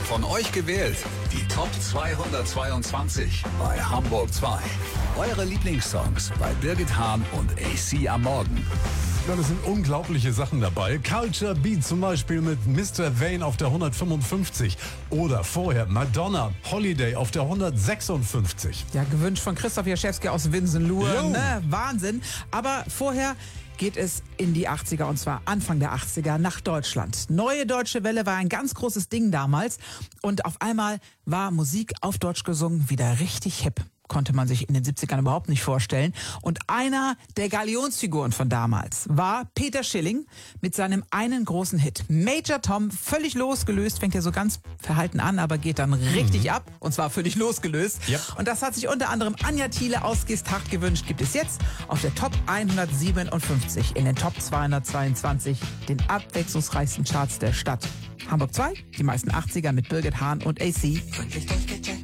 Von euch gewählt. Die Top 222 bei Hamburg 2. Eure Lieblingssongs bei Birgit Hahn und AC am Morgen. Ja, das sind unglaubliche Sachen dabei. Culture Beat zum Beispiel mit Mr. Vane auf der 155. Oder vorher Madonna, Holiday auf der 156. Ja, gewünscht von Christoph Jaschewski aus Winsenlohe. Jo. Ne? Wahnsinn. Aber vorher geht es in die 80er, und zwar Anfang der 80er nach Deutschland. Neue Deutsche Welle war ein ganz großes Ding damals. Und auf einmal war Musik auf Deutsch gesungen wieder richtig hip. Konnte man sich in den 70ern überhaupt nicht vorstellen. Und einer der Galionsfiguren von damals war Peter Schilling mit seinem einen großen Hit. Major Tom, völlig losgelöst, fängt ja so ganz verhalten an, aber geht dann richtig ab. Und zwar völlig losgelöst. Yep. Und das hat sich unter anderem Anja Thiele aus Geesthacht gewünscht. Gibt es jetzt auf der Top 157 in den Top 222, den abwechslungsreichsten Charts der Stadt. Hamburg 2, die meisten 80er mit Birgit Hahn und AC.